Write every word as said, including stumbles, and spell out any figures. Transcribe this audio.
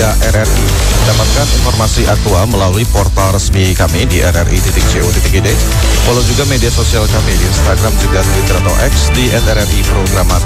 media R R I. Dapatkan informasi aktual melalui portal resmi kami di r r i titik co titik i d. Follow juga media sosial kami di Instagram juga Twitter atau X di et r r i programatik.